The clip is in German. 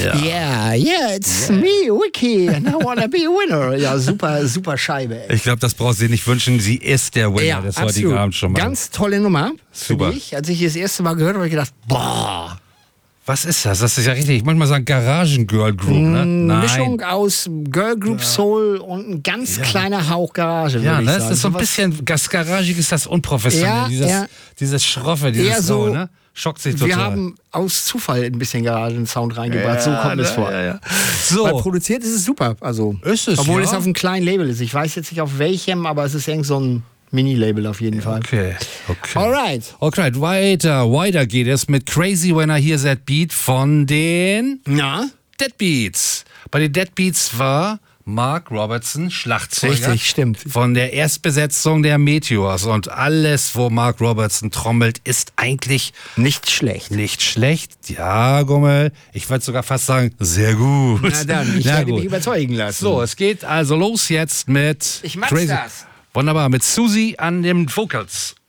Yeah, it's me, Wiki, and I wanna be a winner. Ja, super Scheibe. Ey. Ich glaube, das brauchst du dir nicht wünschen. Sie ist der Winner des heutigen Abends schon mal. Ganz tolle Nummer. Super. Ich. Als ich das erste Mal gehört habe, habe ich gedacht, boah. Was ist das? Das ist ja richtig. Ich manchmal sagen Garagen-Girl-Group, ne? Nein. Mischung aus Girl Group Soul und ein ganz kleiner Hauch Garage, Ja, würde ich das sagen. ist so ein bisschen, das Garagige ist das Unprofessionelle. Dieses Schroffe, dieses eher so, ne? Schockt sich total. Wir haben aus Zufall ein bisschen Garagen-Sound reingebracht, so kommt es vor. Ja. So. Weil produziert ist es super, also. Ist es, obwohl ja? es auf einem kleinen Label ist. Ich weiß jetzt nicht auf welchem, aber es ist irgend so ein Mini-Label auf jeden Fall. Okay. Alright. Alright, weiter geht es mit Crazy When I Hear That Beat von den Deadbeats. Bei den Deadbeats war Mark Robertson Schlagzeuger. Richtig, stimmt. Von der Erstbesetzung der Meteors. Und alles, wo Mark Robertson trommelt, ist eigentlich nicht schlecht. Nicht schlecht, ja, Gummel. Ich würde sogar fast sagen, sehr gut. Na dann, ich werde mich überzeugen lassen. So, es geht also los jetzt mit Ich mach's Crazy. das. Wunderbar, mit Susie an den Vocals.